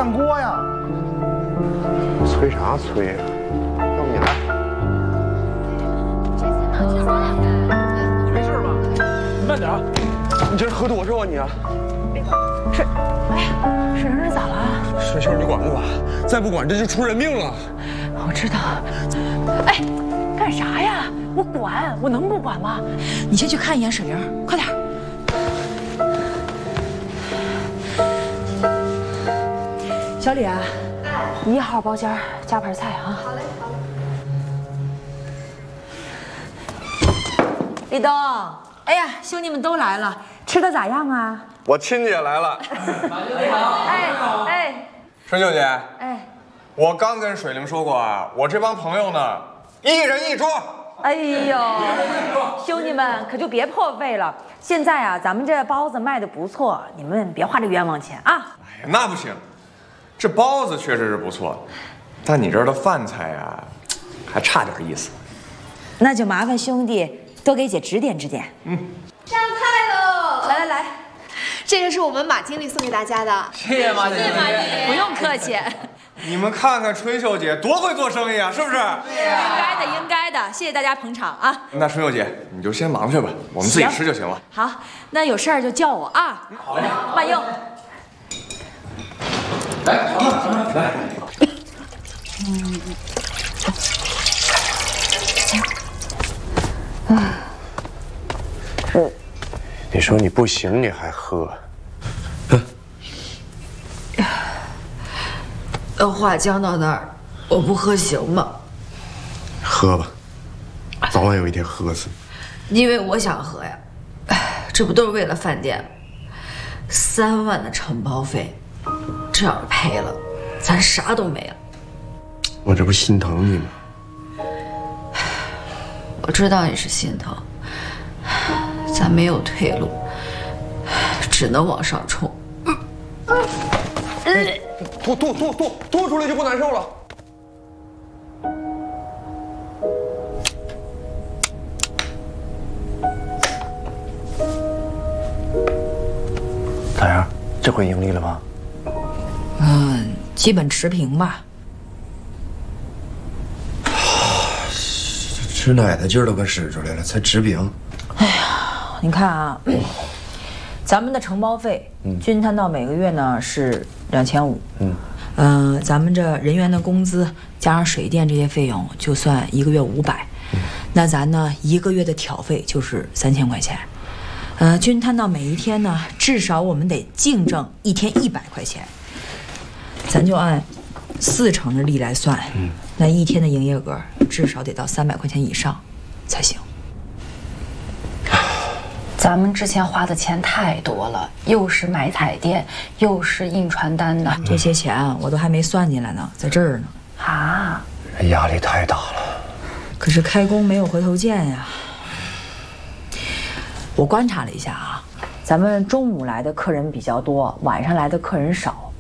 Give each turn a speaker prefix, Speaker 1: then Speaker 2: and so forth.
Speaker 1: 上锅呀！
Speaker 2: 催啥催呀？要不你来？
Speaker 3: 你没事吧？你慢点啊！
Speaker 2: 你这是喝多少啊你啊？
Speaker 4: 水，哎呀，水生这咋了？
Speaker 2: 水秀，你管不管？再不管这就出人命了。
Speaker 4: 我知道。哎，干啥呀？我管，我能不管吗？你先去看一眼水灵，快点。小李啊，1号包间加盘菜啊。好嘞，好嘞。立冬，哎呀，兄弟们都来了，吃的咋样啊？
Speaker 2: 我亲戚也来了。
Speaker 4: 哎，
Speaker 2: 春秀姐，
Speaker 4: 哎，
Speaker 2: 我刚跟水灵说过啊，我这帮朋友呢，1人1桌。
Speaker 4: 哎呦，兄弟们可就别破费了。现在啊，咱们这包子卖的不错，你们别花这冤枉钱啊。
Speaker 2: 哎呀，那不行，这包子确实是不错，但你这儿的饭菜呀，还差点意思。
Speaker 4: 那就麻烦兄弟多给姐指点指点。
Speaker 5: 上菜喽！
Speaker 4: 来，
Speaker 5: 这个是我们马经理送给大家的。
Speaker 3: 谢谢马经理，
Speaker 4: 不用客气。
Speaker 2: 你们看看春秀姐多会做生意啊，是不是？
Speaker 4: 应该的，谢谢大家捧场啊。
Speaker 2: 那春秀姐，你就先忙去吧，我们自己吃就行了。
Speaker 4: 好，那有事儿就叫我啊。
Speaker 3: 好嘞，
Speaker 4: 慢用。
Speaker 3: 来。
Speaker 2: 你说你不行，你还喝？
Speaker 6: 要话讲到那儿，我不喝行吗？
Speaker 2: 喝吧，早晚有一天喝死。
Speaker 6: 因为我想喝呀，这不都是为了饭店？3万的承包费，这要是赔了，咱啥都没了。
Speaker 2: 我这不心疼你吗？
Speaker 6: 我知道你是心疼，咱没有退路，只能往上冲。
Speaker 2: 吐出来就不难受了。
Speaker 1: 咋样？这回盈利了吗？
Speaker 4: 基本持平吧。
Speaker 7: 吃奶的劲儿都快使出来了，才持平。
Speaker 4: 你看啊，咱们的承包费均摊到每个月呢是2500。咱们这人员的工资加上水电这些费用，就算1个月500。那咱呢1个月的挑费就是3000块钱。均摊到每一天呢，至少我们得净挣1天100块钱。咱就按40%的利来算，那1天的营业额至少得到300块钱以上才行。
Speaker 8: 咱们之前花的钱太多了，又是买彩电，又是印传单的，
Speaker 4: 这些钱我都还没算进来呢，在这儿呢。
Speaker 8: 啊，
Speaker 1: 压力太大了。
Speaker 4: 可是开工没有回头箭呀。我观察了一下啊，咱们中午来的客人比较多，晚上来的客人少。